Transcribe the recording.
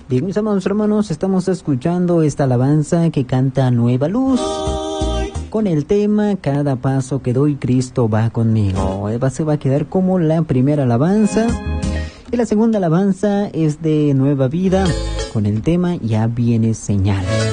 Bien, mis amados hermanos, estamos escuchando esta alabanza que canta Nueva Luz con el tema Cada paso que doy Cristo va conmigo. Se va a quedar como la primera alabanza. Y la segunda alabanza es de Nueva Vida con el tema Ya viene señal.